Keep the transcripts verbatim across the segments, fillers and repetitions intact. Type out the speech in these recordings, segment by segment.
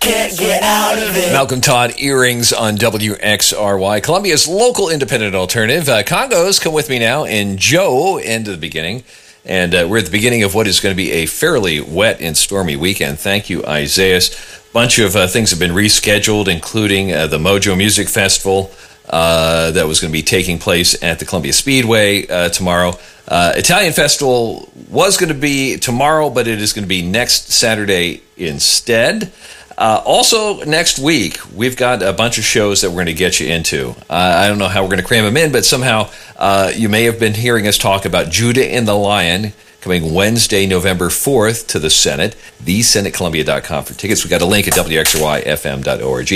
Can't get out of it. Malcolm Todd, Earrings on W X R Y, Columbia's local independent alternative. Uh, Congos, come with me now, and Joe, end of the beginning. And uh, we're at the beginning of what is going to be a fairly wet and stormy weekend. Thank you, Isaiah. Bunch of uh, things have been rescheduled, including uh, the Mojo Music Festival uh, that was going to be taking place at the Columbia Speedway uh, tomorrow. Uh, Italian Festival was going to be tomorrow, but it is going to be next Saturday instead. Uh, also, next week, we've got a bunch of shows that we're going to get you into. Uh, I don't know how we're going to cram them in, but somehow uh, you may have been hearing us talk about Judah and the Lion coming Wednesday, November fourth to the Senate, the senate columbia dot com for tickets. We've got a link at W X R Y F M dot org.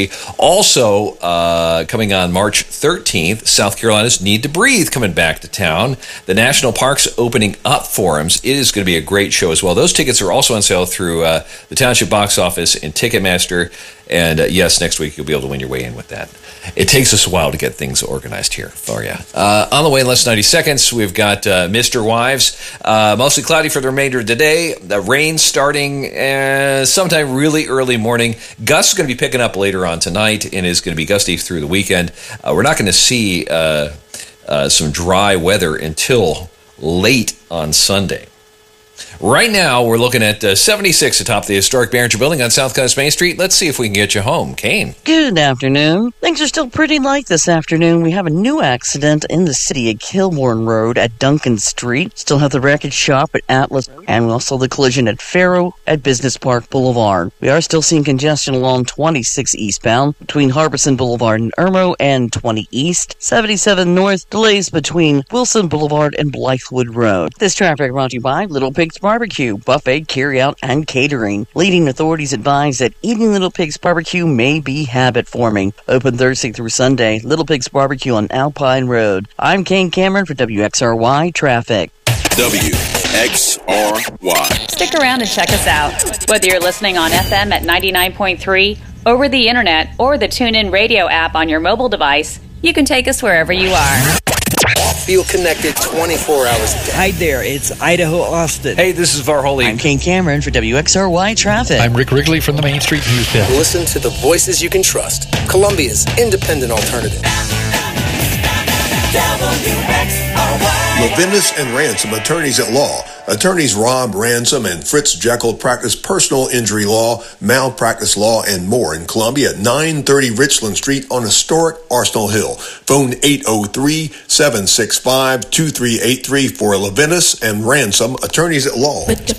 Also, uh, coming on March thirteenth, South Carolina's Need to Breathe coming back to town. The National Parks opening up forums. It is going to be a great show as well. Those tickets are also on sale through uh, the Township Box Office and Ticketmaster. And uh, yes, next week you'll be able to win your way in with that. It takes us a while to get things organized here for you. Uh, on the way in less than ninety seconds, we've got uh, Mister Wives. Uh, mostly cloudy for the remainder of the day. The rain starting uh, sometime really early morning. Gusts are going to be picking up later on tonight and is going to be gusty through the weekend. Uh, we're not going to see uh, uh, some dry weather until late on Sunday. Right now, we're looking at uh, seventy-six atop the historic Behringer Building on South Coast Main Street. Let's see if we can get you home. Kane. Good afternoon. Things are still pretty light this afternoon. We have a new accident in the city at Kilbourne Road at Duncan Street. Still have the wreckage shop at Atlas, and also the collision at Faro at Business Park Boulevard. We are still seeing congestion along twenty-six eastbound between Harbison Boulevard and Irmo and twenty east. seventy-seven north, delays between Wilson Boulevard and Blythewood Road. This traffic brought to you by Little Pigs Barbecue, buffet, carryout, and catering. Leading authorities advise that eating Little Pigs Barbecue may be habit-forming. Open Thursday through Sunday. Little Pigs Barbecue on Alpine Road. I'm Kane Cameron for W X R Y Traffic. W X R Y. Stick around and check us out. Whether you're listening on F M at ninety-nine point three, over the internet, or the TuneIn Radio app on your mobile device, you can take us wherever you are. Feel connected twenty-four hours a day. Hi there, it's Idaho Austin. Hey, this is Varholey. I'm Kane Cameron for W X R Y Traffic. I'm Rick Wrigley from the Main Street News Desk. Listen to the voices you can trust. Columbia's independent alternative. W X R Y. Levinas and Ransom, attorneys at law. Attorneys Rob Ransom and Fritz Jekyll practice personal injury law, malpractice law, and more in Columbia at nine thirty Richland Street on historic Arsenal Hill. Phone eight oh three, seven six five, two three eight three for Levinas and Ransom, attorneys at law.